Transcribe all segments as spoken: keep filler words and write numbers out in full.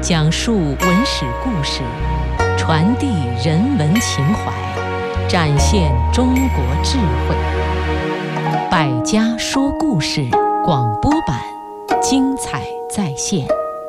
讲述文史故事，传递人文情怀，展现中国智慧。百家说故事广播版，精彩再现。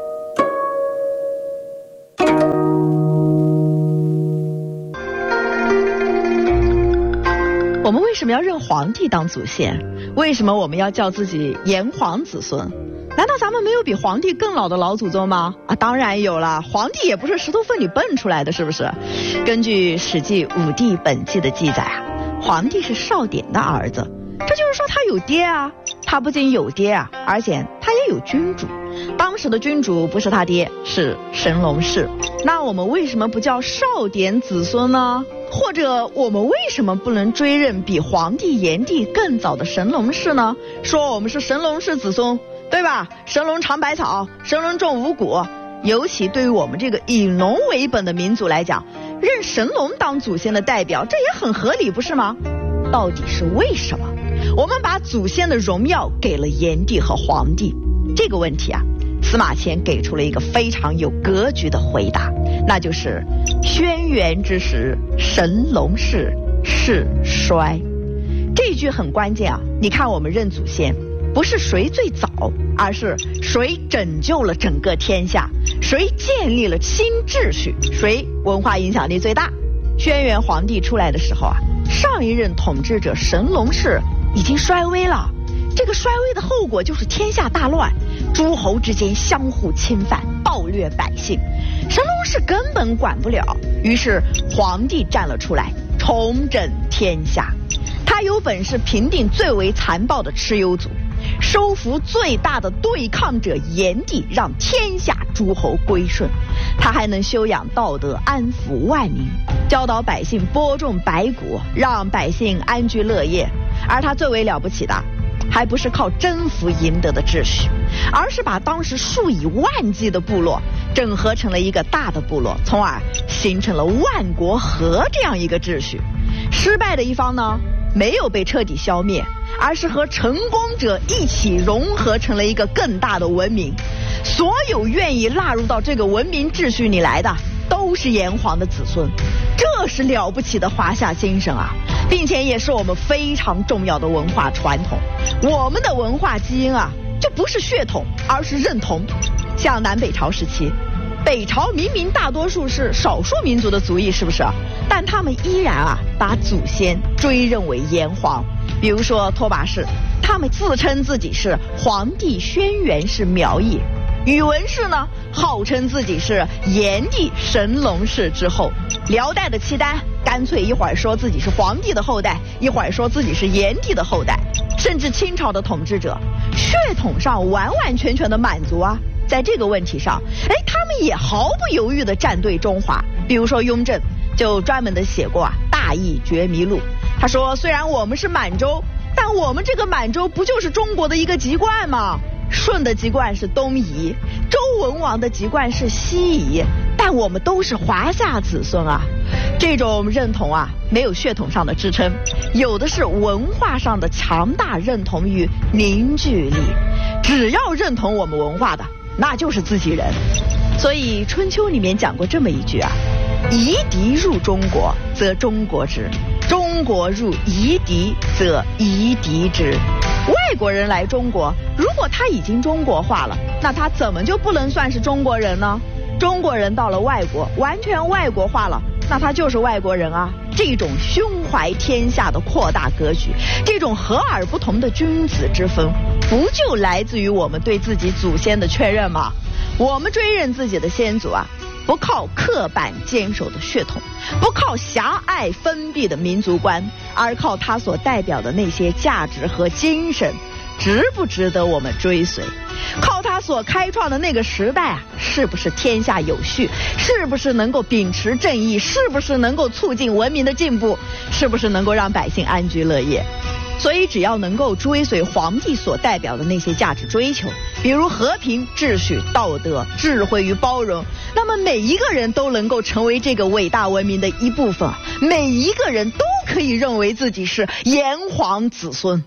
我们为什么要认皇帝当祖先？为什么我们要叫自己炎黄子孙？难道咱们没有比皇帝更老的老祖宗吗？啊，当然有了，皇帝也不是石头缝里蹦出来的，是不是？根据《史记·武帝本纪》的记载啊，皇帝是少典的儿子，这就是说他有爹啊。他不仅有爹啊，而且他也有君主。当时的君主不是他爹，是神农氏。那我们为什么不叫少典子孙呢？或者我们为什么不能追认比黄帝炎帝更早的神农氏呢？说我们是神农氏子孙，对吧？神农尝百草，神农种五谷。尤其对于我们这个以农为本的民族来讲，认神农当祖先的代表，这也很合理，不是吗？到底是为什么我们把祖先的荣耀给了炎帝和黄帝？这个问题啊，司马迁给出了一个非常有格局的回答，那就是轩辕之时，神农氏世衰。这句很关键啊！你看我们认祖先，不是谁最早，而是谁拯救了整个天下，谁建立了新秩序，谁文化影响力最大。轩辕皇帝出来的时候啊，上一任统治者神农氏已经衰微了。这个衰微的后果就是天下大乱，诸侯之间相互侵犯，暴虐百姓，神农氏根本管不了。于是皇帝站了出来，重整天下。他有本事平定最为残暴的蚩尤族，收服最大的对抗者炎帝，让天下诸侯归顺。他还能修养道德，安抚万民，教导百姓播种百谷，让百姓安居乐业。而他最为了不起的，还不是靠征服赢得的秩序，而是把当时数以万计的部落整合成了一个大的部落，从而形成了万国和这样一个秩序。失败的一方呢，没有被彻底消灭，而是和成功者一起融合成了一个更大的文明。所有愿意纳入到这个文明秩序里来的，都是炎黄的子孙。这是了不起的华夏精神啊，并且也是我们非常重要的文化传统。我们的文化基因啊，就不是血统，而是认同。像南北朝时期，北朝明明大多数是少数民族的族裔，是不是？但他们依然啊把祖先追认为炎黄。比如说拓跋氏，他们自称自己是黄帝轩辕氏苗裔；宇文氏呢，号称自己是炎帝神农氏之后；辽代的契丹干脆一会儿说自己是黄帝的后代，一会儿说自己是炎帝的后代。甚至清朝的统治者血统上完完全全的满族啊，在这个问题上，哎，他们也毫不犹豫地站队中华。比如说雍正就专门的写过啊《大义觉迷录》，他说虽然我们是满洲，但我们这个满洲不就是中国的一个籍贯吗？舜的籍贯是东夷，周文王的籍贯是西夷，但我们都是华夏子孙啊。这种认同啊，没有血统上的支撑，有的是文化上的强大认同与凝聚力。只要认同我们文化的，那就是自己人。所以春秋里面讲过这么一句啊，夷狄入中国则中国之，中国入夷狄则夷狄之。外国人来中国，如果他已经中国化了，那他怎么就不能算是中国人呢？中国人到了外国，完全外国化了，那他就是外国人啊。这种胸怀天下的扩大格局，这种和而不同的君子之风，不就来自于我们对自己祖先的确认吗？我们追认自己的先祖啊，不靠刻板坚守的血统，不靠狭隘封闭的民族观，而靠他所代表的那些价值和精神，值不值得我们追随？靠他所开创的那个时代啊，是不是天下有序？是不是能够秉持正义？是不是能够促进文明的进步？是不是能够让百姓安居乐业？所以只要能够追随皇帝所代表的那些价值追求，比如和平、秩序、道德、智慧与包容，那么每一个人都能够成为这个伟大文明的一部分，每一个人都可以认为自己是炎黄子孙。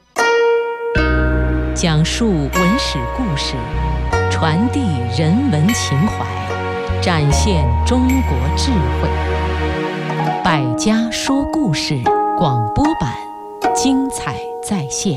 讲述文史故事，传递人文情怀， 展现中国智慧。百家说故事广播版，精彩再现。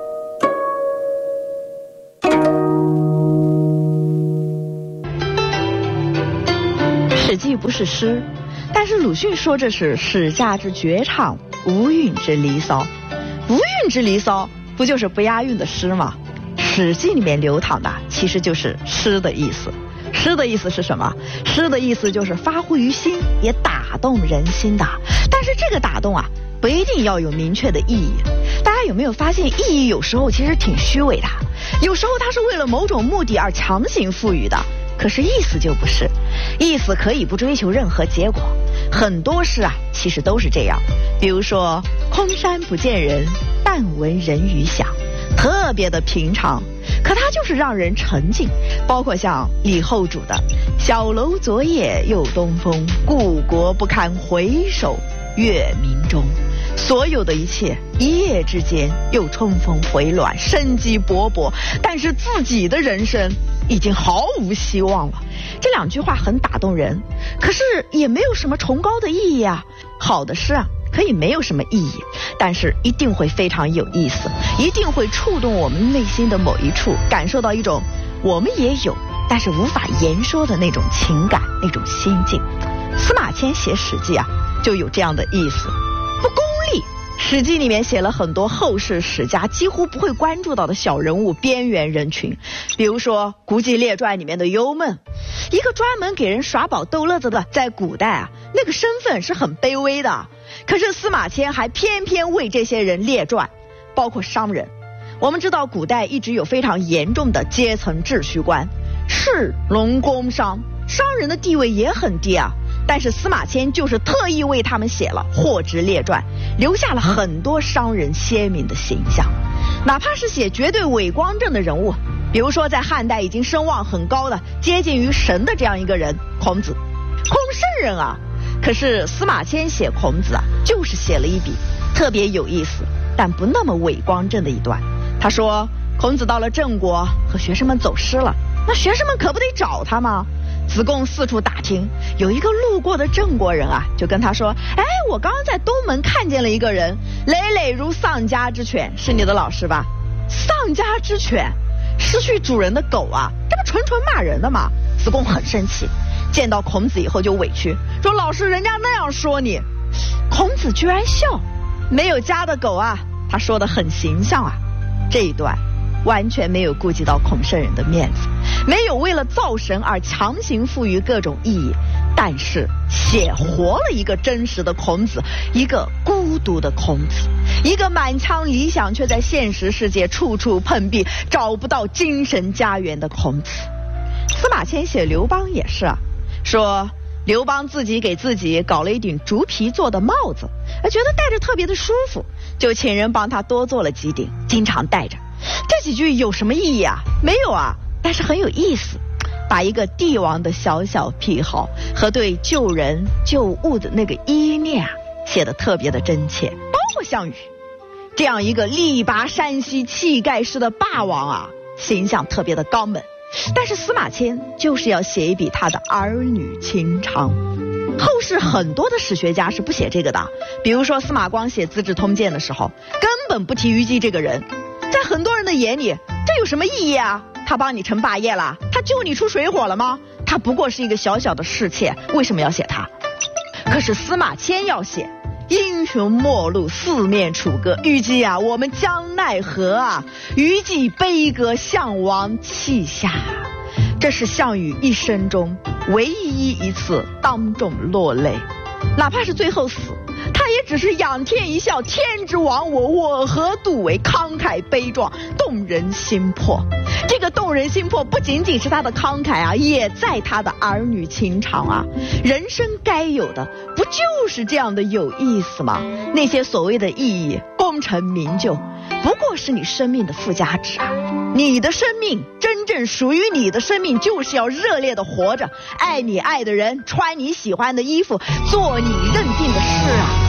史记不是诗，但是鲁迅说这是史家之绝唱，无韵之离骚。无韵之离骚不就是不押韵的诗吗？史记里面流淌的其实就是诗的意思。诗的意思是什么？诗的意思就是发乎于心，也打动人心的。但是这个打动啊，不一定要有明确的意义。大家有没有发现，意义有时候其实挺虚伪的，有时候它是为了某种目的而强行赋予的，可是意思就不是。意思可以不追求任何结果，很多诗啊其实都是这样。比如说空山不见人，但闻人语响，特别的平常，可它就是让人沉静。包括像李后主的小楼昨夜又东风，故国不堪回首月明中。所有的一切一夜之间又春风回暖，生机勃勃，但是自己的人生已经毫无希望了。这两句话很打动人，可是也没有什么崇高的意义啊。好的诗啊可以没有什么意义，但是一定会非常有意思，一定会触动我们内心的某一处，感受到一种我们也有但是无法言说的那种情感，那种心境。司马迁写史记啊就有这样的意思，不功利。史记里面写了很多后世史家几乎不会关注到的小人物、边缘人群。比如说《古籍列传》里面的幽闷，一个专门给人耍宝逗乐子的，在古代啊那个身份是很卑微的，可是司马迁还偏偏为这些人列传。包括商人，我们知道古代一直有非常严重的阶层秩序观，士农工商，商人的地位也很低啊，但是司马迁就是特意为他们写了《货殖列传》，留下了很多商人鲜明的形象。哪怕是写绝对伪光正的人物，比如说在汉代已经声望很高的、接近于神的这样一个人孔子，孔圣人啊，可是司马迁写孔子啊，就是写了一笔特别有意思但不那么伪光正的一段。他说孔子到了郑国和学生们走失了，那学生们可不得找他吗？子贡四处打听，有一个路过的郑国人啊，就跟他说，哎，我刚刚在东门看见了一个人，累累如丧家之犬，是你的老师吧？丧家之犬，失去主人的狗啊，这不纯纯骂人的吗？子贡很生气，见到孔子以后就委屈，说老师人家那样说你。孔子居然笑，没有家的狗啊，他说得很形象啊。这一段完全没有顾及到孔圣人的面子，没有为了造神而强行赋予各种意义，但是写活了一个真实的孔子，一个孤独的孔子，一个满腔理想却在现实世界处处碰壁，找不到精神家园的孔子。司马迁写刘邦也是啊，说刘邦自己给自己搞了一顶竹皮做的帽子，觉得戴着特别的舒服，就请人帮他多做了几顶，经常戴着。这几句有什么意义啊？没有啊，但是很有意思，把一个帝王的小小癖好和对救人救物的那个依恋啊，写得特别的真切。包括项羽这样一个力拔山兮气盖世的霸王啊，形象特别的刚猛，但是司马迁就是要写一笔他的儿女情长。后世很多的史学家是不写这个的，比如说司马光写《资治通鉴》的时候，根本不提虞姬这个人。在很多人的眼里，这有什么意义啊？他帮你成霸业了？他救你出水火了吗？他不过是一个小小的侍妾，为什么要写他？可是司马迁要写英雄末路，四面楚歌，虞姬啊，我们将奈何啊？虞姬悲歌项王泣下。这是项羽一生中唯一一次当众落泪，哪怕是最后死，他也只是仰天一笑，天之亡我，我何度为？慷慨悲壮，动人心魄。这个动人心魄不仅仅是他的慷慨啊，也在他的儿女情长啊。人生该有的不就是这样的有意思吗？那些所谓的意义、功成名就，不过是你生命的附加值啊。你的生命，真正属于你的生命，就是要热烈的活着，爱你爱的人，穿你喜欢的衣服，做你认定的事啊。